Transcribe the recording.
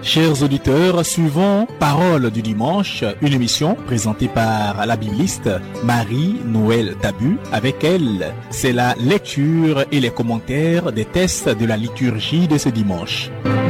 Chers auditeurs, suivons Parole du dimanche, une émission présentée par la bibliste Marie-Noël Tabu. Avec elle, c'est la lecture et les commentaires des textes de la liturgie de ce dimanche.